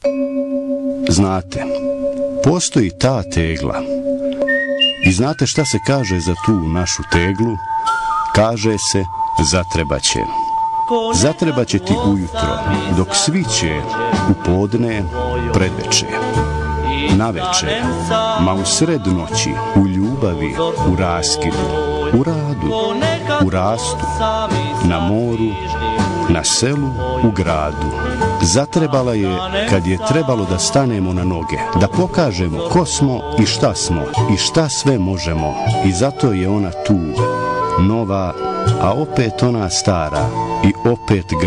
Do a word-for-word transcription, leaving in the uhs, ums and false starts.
Znate, postoji ta tegla. I znate šta se kaže za tu našu teglu? Kaže se zatrebaće. Zatrebaće ti ujutro, dok sviće u podne predveče. Naveče, ma u sred noći, u ljubavi, u raskidu, u radu, u rastu, na moru, na selu, u gradu. Zatrebala je kad je trebalo da stanemo na noge, da pokažemo ko smo i šta smo i šta sve možemo. I zato je ona tu, nova, a opet ona stara i opet